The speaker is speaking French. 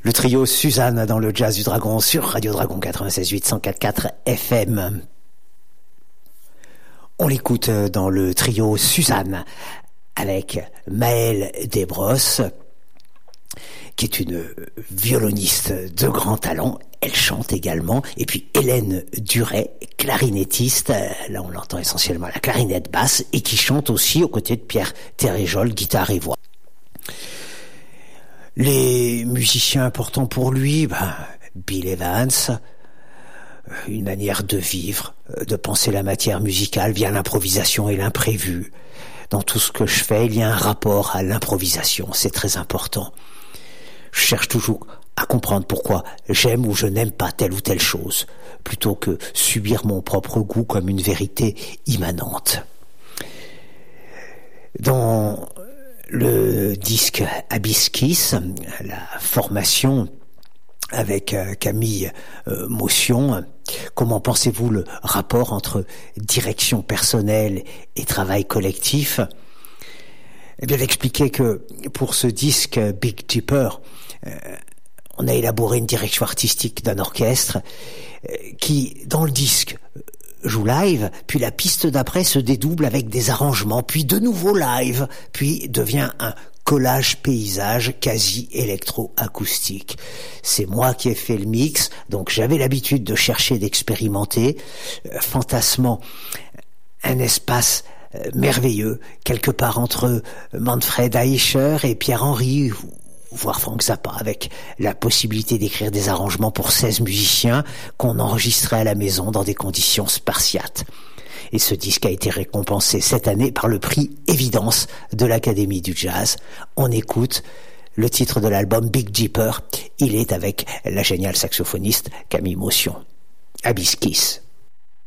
Le trio Suzanne dans le Jazz du Dragon sur Radio Dragon 96.8 104.4 FM. On l'écoute dans le trio Suzanne avec Maëlle Desbrosses, qui est une violoniste de grand talent. Elle chante également. Et puis Hélène Duret, clarinettiste. Là, on l'entend essentiellement à la clarinette basse et qui chante aussi aux côtés de Pierre Téréjol, guitare et voix. Les musiciens importants pour lui, Bill Evans, une manière de vivre, de penser la matière musicale via l'improvisation et l'imprévu. Dans tout ce que je fais, il y a un rapport à l'improvisation, c'est très important. Je cherche toujours à comprendre pourquoi j'aime ou je n'aime pas telle ou telle chose, plutôt que subir mon propre goût comme une vérité immanente. Dans le disque Abyss Kiss, la formation avec Camille Motion, comment pensez-vous le rapport entre direction personnelle et travail collectif? Eh bien, d'expliquer que pour ce disque Big Dipper, on a élaboré une direction artistique d'un orchestre qui, dans le disque, joue live, puis la piste d'après se dédouble avec des arrangements, puis de nouveau live, puis devient un collage paysage quasi électro-acoustique. C'est moi qui ai fait le mix, donc j'avais l'habitude de chercher, d'expérimenter, fantasmant un espace merveilleux, quelque part entre Manfred Eicher et Pierre-Henry, voire Frank Zappa, avec la possibilité d'écrire des arrangements pour 16 musiciens qu'on enregistrait à la maison dans des conditions spartiates. Et ce disque a été récompensé cette année par le prix Évidence de l'Académie du Jazz. On écoute le titre de l'album Big Dipper. Il est avec la géniale saxophoniste Camille Motion. Abyss Kiss.